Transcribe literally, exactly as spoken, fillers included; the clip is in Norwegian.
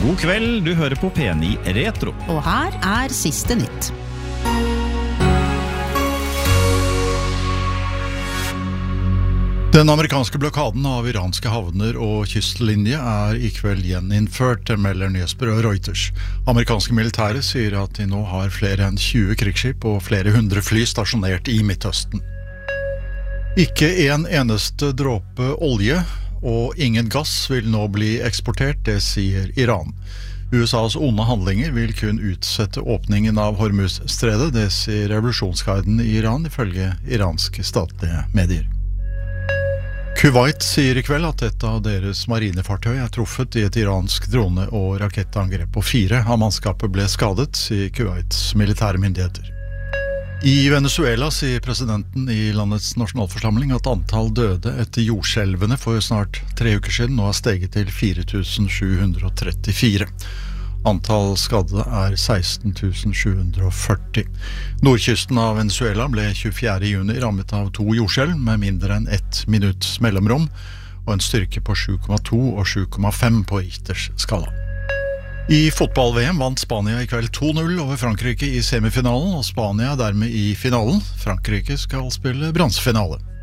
God kveld, du hører på P ni Retro. Og her er siste nytt. Den amerikanske blokaden av iranske havner og kystlinje er i kveld gjeninnført, melder nyhetsbyrået Reuters. Amerikanske militære sier at de nå har flere enn tjue krigsskip og flere hundre fly stasjonert i Midtøsten. Ikke en eneste dråpe olje og ingen gass vil nå bli eksportert, det sier Iran. U S A's onde handlinger vil kun utsette åpningen av Hormuz-stredet, det sier revolusjonsguiden i Iran ifølge iranske statlige medier. Kuwait sier i kveld at et av deres marinefartøy er truffet i et iransk drone- og rakettangrep, og fire av mannskapet ble skadet, sier Kuwaits militære myndigheter. I Venezuela sier presidenten i landets nasjonalforsamling at antall døde etter jordskjelvene for snart tre uker siden nå har steget til fire tusen sju hundre trettifire. Antall skadde er seksten tusen sju hundre førti. Nordkysten av Venezuela ble tjuefjerde juni rammet av to jordskjelv med mindre enn ett minutts mellomrom og en styrke på sju komma to og sju komma fem på Richters skala. I fotball-V M vant Spania i kveld to null over Frankrike i semifinalen, og Spania er dermed i finalen. Frankrike skal spille bronsefinale.